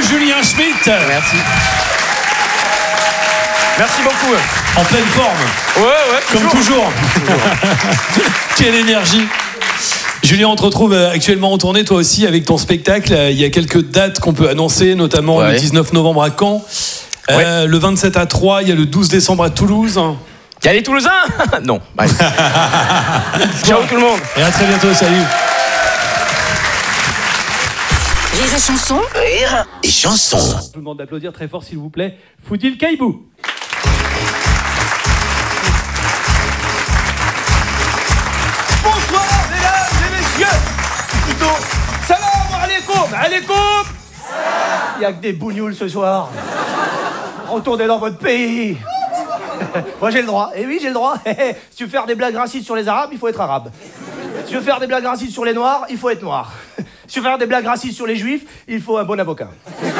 Julien Schmitt. Merci. Merci beaucoup. En pleine forme. Ouais, comme toujours. Quelle énergie. Julien, on te retrouve actuellement en tournée, toi aussi, avec ton spectacle. Il y a quelques dates qu'on peut annoncer, notamment le 19 novembre à Caen, le 27 à Troyes, il y a le 12 décembre à Toulouse. Il y a les Toulousains. Non. Ciao tout le monde. Et à très bientôt, salut. Rire et chanson. Rire et chanson. Je vous demande d'applaudir très fort, s'il vous plaît. Foudil Caïbou. Bonsoir, mesdames et messieurs. Plutôt, salam alaikum. Il n'y a que des bougnoules ce soir. Retournez dans votre pays. Moi j'ai le droit. Et oui, j'ai le droit. Si tu veux faire des blagues racistes sur les Arabes, il faut être arabe. Si tu veux faire des blagues racistes sur les Noirs, il faut être noir. Si tu veux faire des blagues racistes sur les Juifs, il faut un bon avocat.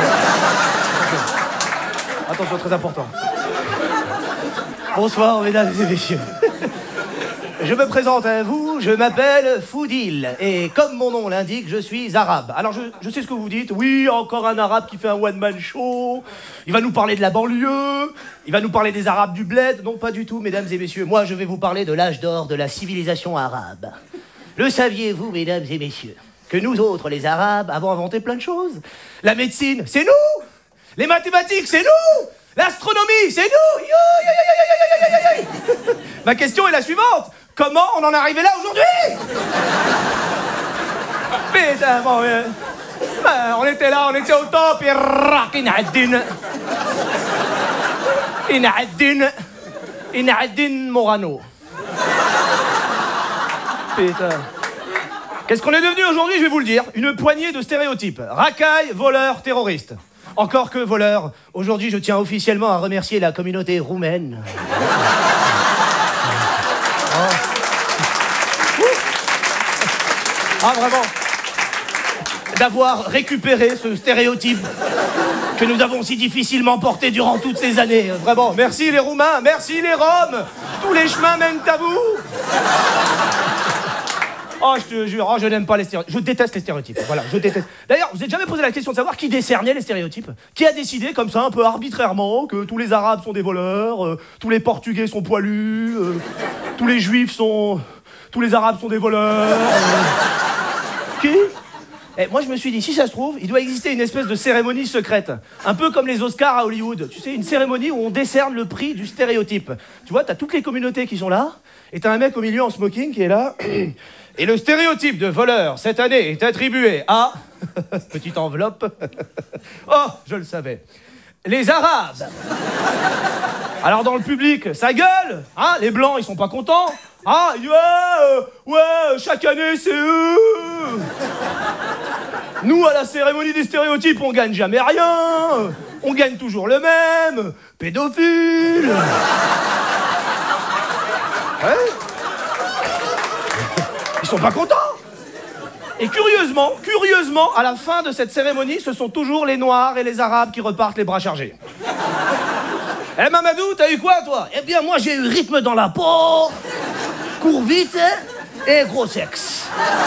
Attention, très important. Bonsoir, mesdames et messieurs. Je me présente à vous, je m'appelle Foudil. Et comme mon nom l'indique, je suis arabe. Alors je sais ce que vous dites. Oui, encore un arabe qui fait un one-man show. Il va nous parler de la banlieue. Il va nous parler des arabes du bled. Non, pas du tout, mesdames et messieurs. Moi, je vais vous parler de l'âge d'or de la civilisation arabe. Le saviez-vous, mesdames et messieurs, que nous autres, les arabes, avons inventé plein de choses? La médecine, c'est nous. Les mathématiques, c'est nous. L'astronomie, c'est nous. Ma question est la suivante. Comment on en est arrivé là aujourd'hui? Putain, bon, on était là, on était au top. Inaddin Morano. Putain. Qu'est-ce qu'on est devenu aujourd'hui, je vais vous le dire. Une poignée de stéréotypes. Racailles, voleurs, terroristes. Encore que voleurs. Aujourd'hui, je tiens officiellement à remercier la communauté roumaine. Ah, vraiment. D'avoir récupéré ce stéréotype que nous avons si difficilement porté durant toutes ces années. Vraiment, merci les Roumains, merci les Roms. Tous les chemins mènent à vous. Oh, je te jure, je n'aime pas les stéréotypes. Je déteste les stéréotypes. Voilà, je déteste. D'ailleurs, vous n'êtes jamais posé la question de savoir qui décernait les stéréotypes? Qui a décidé, comme ça, un peu arbitrairement, que tous les Arabes sont des voleurs, tous les Portugais sont poilus, tous les Juifs sont... tous les Arabes sont des voleurs... Qui? Moi, je me suis dit, si ça se trouve, il doit exister une espèce de cérémonie secrète. Un peu comme les Oscars à Hollywood. Tu sais, une cérémonie où on décerne le prix du stéréotype. Tu vois, t'as toutes les communautés qui sont là, et t'as un mec au milieu en smoking qui est là. Et le stéréotype de voleur, cette année, est attribué à... Petite enveloppe. Oh, je le savais. Les Arabes. Alors, dans le public, ça gueule. Hein, les Blancs, ils sont pas contents. Ah, il dit, ouais, chaque année, c'est eux. Nous, à la cérémonie des stéréotypes, on gagne jamais rien. On gagne toujours le même. Pédophile. Ouais. Ils sont pas contents. Et curieusement, à la fin de cette cérémonie, ce sont toujours les Noirs et les Arabes qui repartent les bras chargés. Eh Mamadou, t'as eu quoi, toi? Eh bien, moi, j'ai eu rythme dans la peau, cours vite et gros sexe.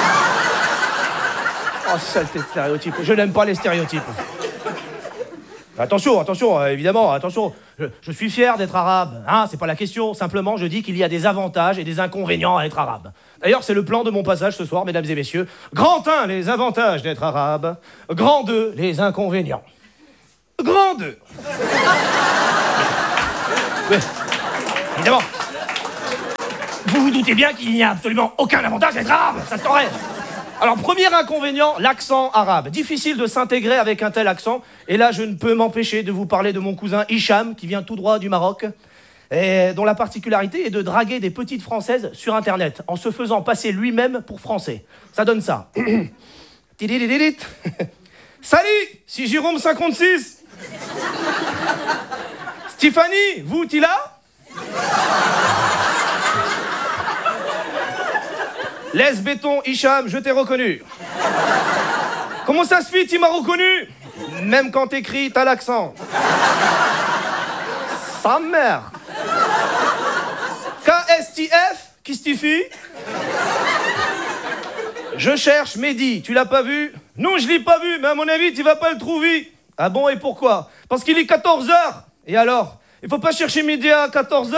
Oh, saleté de stéréotype. Je n'aime pas les stéréotypes. Attention, évidemment, attention. Je suis fier d'être arabe, hein, c'est pas la question. Simplement, je dis qu'il y a des avantages et des inconvénients à être arabe. D'ailleurs, c'est le plan de mon passage ce soir, mesdames et messieurs. Grand 1, les avantages d'être arabe. Grand 2, les inconvénients. Grand 2. Oui, évidemment. Vous vous doutez bien qu'il n'y a absolument aucun avantage d'être arabe, ça se saurait. Alors, premier inconvénient, l'accent arabe. Difficile de s'intégrer avec un tel accent. Et là, je ne peux m'empêcher de vous parler de mon cousin Hicham, qui vient tout droit du Maroc, et dont la particularité est de draguer des petites Françaises sur Internet, en se faisant passer lui-même pour Français. Ça donne ça. Salut, c'est Jérôme 56. Stéphanie, vous, t'es là? Laisse béton, Hicham, je t'ai reconnu. Comment ça se fait, tu m'as reconnu? Même quand t'écris, t'as l'accent. Sa mère. KSTF, qui stifie? Je cherche Mehdi, tu l'as pas vu? Non, je l'ai pas vu, mais à mon avis, tu vas pas le trouver. Ah bon, et pourquoi? Parce qu'il est 14h. Et alors? Il faut pas chercher midi à 14h?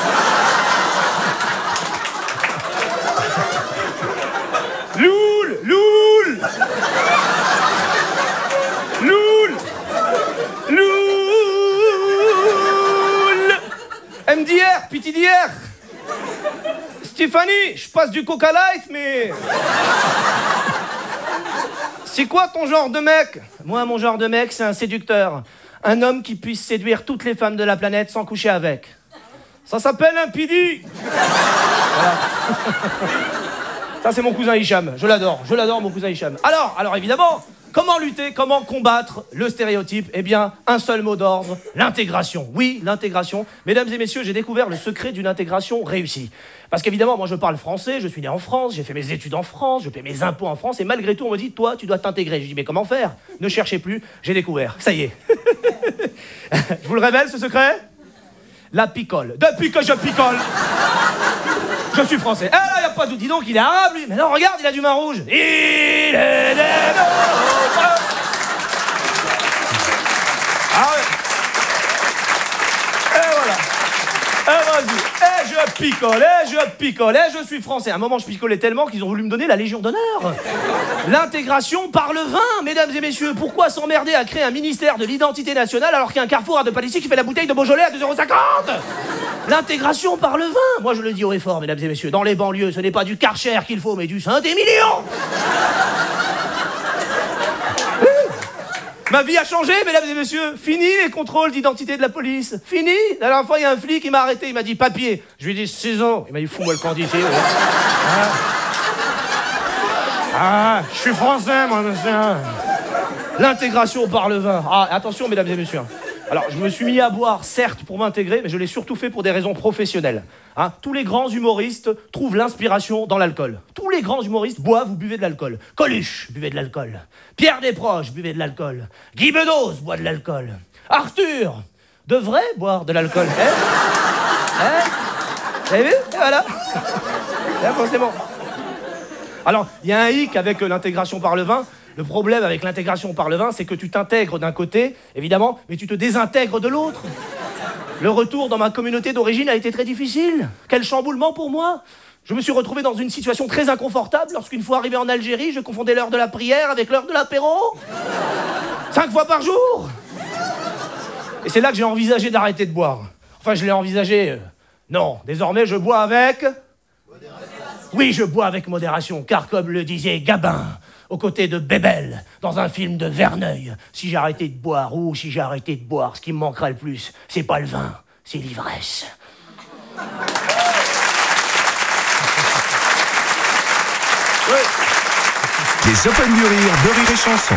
Loul! Loul! Loul! Loul! MDR, pitié d'hier. Stéphanie, je passe du Coca Light, mais... C'est quoi ton genre de mec? Moi, mon genre de mec, c'est un séducteur. Un homme qui puisse séduire toutes les femmes de la planète sans coucher avec. Ça s'appelle un pidi. Voilà. Ça, c'est mon cousin Hicham. Je l'adore, mon cousin Hicham. Alors évidemment, comment lutter, comment combattre le stéréotype? Eh bien, un seul mot d'ordre, l'intégration. Oui, l'intégration. Mesdames et messieurs, j'ai découvert le secret d'une intégration réussie. Parce qu'évidemment, moi, je parle français, je suis né en France, j'ai fait mes études en France, je paie mes impôts en France, et malgré tout, on me dit, toi, tu dois t'intégrer. Je dis, mais comment faire? Ne cherchez plus, j'ai découvert. Ça y est. Je vous le révèle, ce secret? La picole. Depuis que je picole, je suis français. Ah là, y a pas de doute. Dis donc, il est arabe, lui. Mais non, regarde, il a du vin rouge. Il est des nôtres. Ah ouais. Et voilà. Et vas-y. Et je picole, et je suis français. À un moment, je picolais tellement qu'ils ont voulu me donner la Légion d'honneur. L'intégration par le vin, mesdames et messieurs. Pourquoi s'emmerder à créer un ministère de l'identité nationale alors qu'il y a un Carrefour à 2 pas d'ici qui fait la bouteille de Beaujolais à 2,50 €? L'intégration par le vin. Moi, je le dis haut et fort, mesdames et messieurs. Dans les banlieues, ce n'est pas du Karcher qu'il faut, mais du Saint-Émilion. Ma vie a changé, mesdames et messieurs. Fini les contrôles d'identité de la police. Fini. La dernière fois, il y a un flic qui m'a arrêté. Il m'a dit papier. Je lui ai dit 6 ans. Il m'a dit fous-moi le camp d'ici. Je suis français, moi, monsieur. L'intégration par le vin. Ah, attention, mesdames et messieurs. Alors, je me suis mis à boire, certes, pour m'intégrer, mais je l'ai surtout fait pour des raisons professionnelles. Tous les grands humoristes trouvent l'inspiration dans l'alcool. Tous les grands humoristes boivent ou buvez de l'alcool. Coluche buvait de l'alcool. Pierre Desproges buvait de l'alcool. Guy Bedos boit de l'alcool. Arthur devrait boire de l'alcool. Vous avez vu? Et voilà. Là, forcément. Alors, il y a un hic avec l'intégration par le vin. Le problème avec l'intégration par le vin, c'est que tu t'intègres d'un côté, évidemment, mais tu te désintègres de l'autre. Le retour dans ma communauté d'origine a été très difficile. Quel chamboulement pour moi. Je me suis retrouvé dans une situation très inconfortable lorsqu'une fois arrivé en Algérie, je confondais l'heure de la prière avec l'heure de l'apéro. 5 fois par jour. Et c'est là que j'ai envisagé d'arrêter de boire. Enfin, je l'ai envisagé. Non, désormais, je bois avec... Oui, je bois avec modération, car comme le disait Gabin, aux côtés de Bébel, dans un film de Verneuil, si j'ai arrêté de boire, ce qui me manquera le plus, c'est pas le vin, c'est l'ivresse. Oui. Les Open du Rire de Rire et Chanson.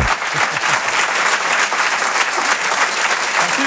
Merci.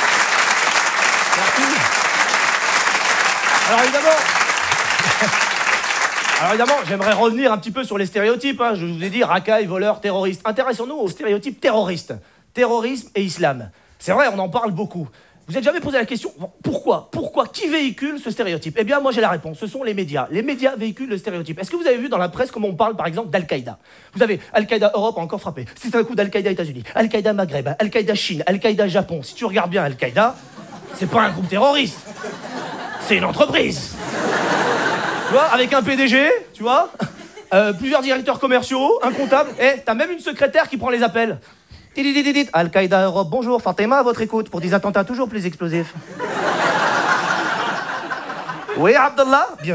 Alors évidemment, j'aimerais revenir un petit peu sur les stéréotypes. Je vous ai dit racaille, voleur, terroriste. Intéressons-nous aux stéréotypes terroristes. Terrorisme et islam. C'est vrai, on en parle beaucoup. Vous n'êtes jamais posé la question, pourquoi? Qui véhicule ce stéréotype? Eh bien, moi j'ai la réponse, ce sont les médias. Les médias véhiculent le stéréotype. Est-ce que vous avez vu dans la presse comment on parle, par exemple, d'Al-Qaïda? Vous avez Al-Qaïda Europe a encore frappé. C'est un coup d'Al-Qaïda États-Unis, Al-Qaïda Maghreb, Al-Qaïda Chine, Al-Qaïda Japon. Si tu regardes bien Al-Qaïda, c'est pas un groupe terroriste. C'est une entreprise. Tu vois, avec un PDG, tu vois, plusieurs directeurs commerciaux, un comptable, et t'as même une secrétaire qui prend les appels. Al-Qaïda Europe, bonjour, Fatima à votre écoute pour des attentats toujours plus explosifs. Oui, Abdallah, bien